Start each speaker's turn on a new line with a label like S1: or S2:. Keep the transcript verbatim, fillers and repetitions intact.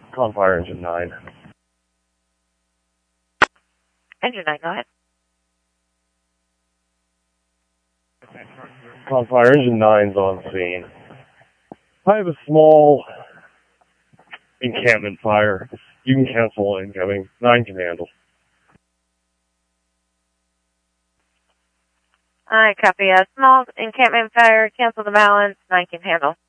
S1: Call Fire Engine nine.
S2: Engine nine, go ahead.
S1: Call Fire Engine nine's on scene. I have a small encampment fire. You can cancel incoming. nine can handle.
S2: Alright, copy. A small encampment fire, cancel the balance, nine can handle.